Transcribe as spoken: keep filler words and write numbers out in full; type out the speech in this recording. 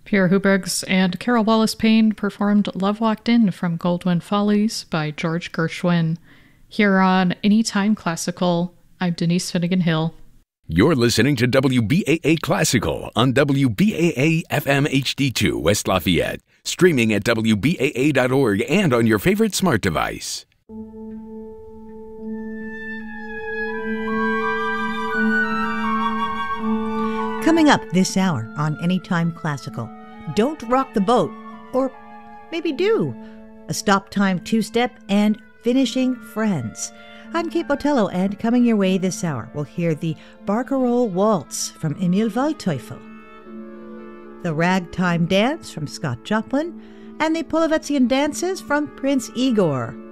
Pierre Hubergs and Carol Wallace Payne performed Love Walked In from Goldwyn Follies by George Gershwin. Here on Anytime Classical, I'm Denise Finnegan Hill. You're listening to W B A A Classical on W B A A F M H D two West Lafayette, streaming at W B A A dot org and on your favorite smart device. Coming up this hour on Anytime Classical, Don't Rock the Boat, or maybe do, a stop time two-step, and Finishing Friends. I'm Kate Botello, and coming your way this hour, we'll hear the Barcarolle Waltz from Emil Waldteufel, the Ragtime Dance from Scott Joplin, and the Polovetzian Dances from Prince Igor.